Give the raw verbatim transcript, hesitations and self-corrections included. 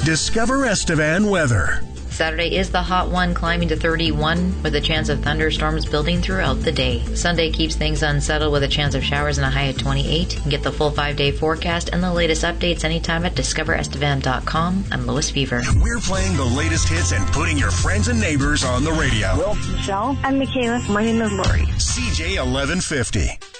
Discover Estevan weather. Saturday is the hot one, climbing to thirty-one with a chance of thunderstorms building throughout the day. Sunday keeps things unsettled with a chance of showers and a high of twenty-eight. You can get the full five-day forecast and the latest updates anytime at discover estevan dot com. I'm Lois Fever. We're playing the latest hits and putting your friends and neighbors on the radio. Will, Michelle, and Michaela. My name is Lori. C J eleven fifty.